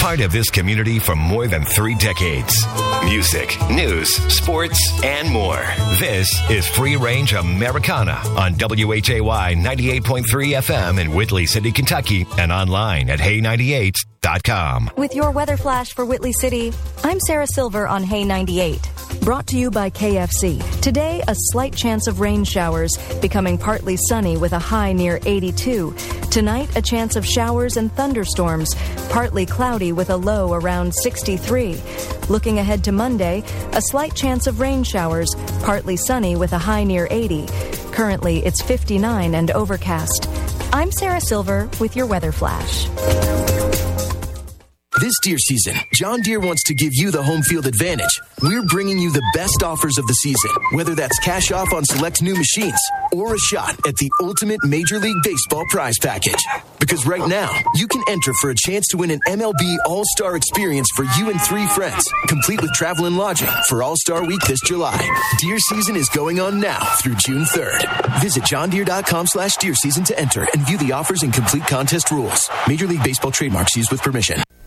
part of this community for more than 3 decades. Music, news, sports, and more. This is Free Range Americana on WHAY 98.3 FM in Whitley City, Kentucky, and online at Hay98.com. With your weather flash for Whitley City, I'm Sarah Silver on Hay 98. Brought to you by KFC. Today, a slight chance of rain showers, becoming partly sunny with a high near 82. Tonight, a chance of showers and thunderstorms, partly cloudy with a low around 63. Looking ahead to Monday, a slight chance of rain showers, partly sunny with a high near 80. Currently, it's 59 and overcast. I'm Sarah Silver with your weather flash. This deer season, John Deere wants to give you the home field advantage. We're bringing you the best offers of the season, whether that's cash off on select new machines or a shot at the ultimate Major League Baseball prize package. Because right now, you can enter for a chance to win an MLB All-Star experience for you and 3 friends, complete with travel and lodging for All-Star Week this July. Deer season is going on now through June 3rd. Visit johndeere.com/deer season to enter and view the offers and complete contest rules. Major League Baseball trademarks used with permission.